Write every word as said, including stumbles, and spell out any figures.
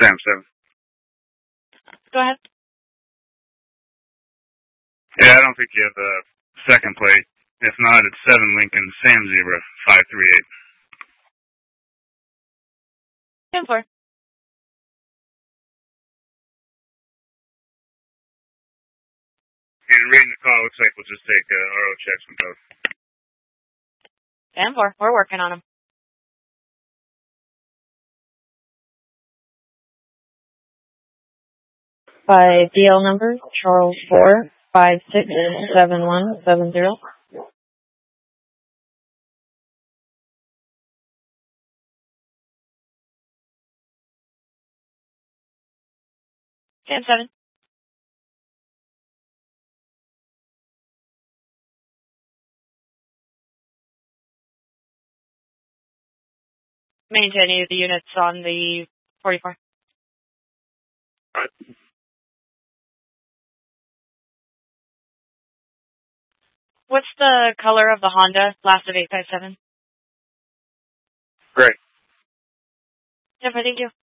Sam seven. Go ahead. Yeah, I don't think you have the second plate. If not, it's seven Lincoln Sam Zebra five three eight. ten four. And reading the call, looks like we'll just take uh, R O checks from both. ten four. We're working on them. By D L number, Charles four five six seven one seven zero. ten seven. Maintain any of the units on the forty-four. All right. What's the color of the Honda, last of eight five seven? Great. ten four, thank you.